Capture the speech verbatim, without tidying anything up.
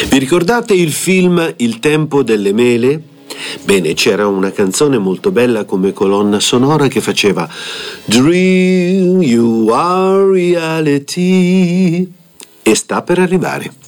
Vi ricordate il film Il tempo delle mele? Bene, c'era una canzone molto bella come colonna sonora che faceva Dream you are reality e sta per arrivare.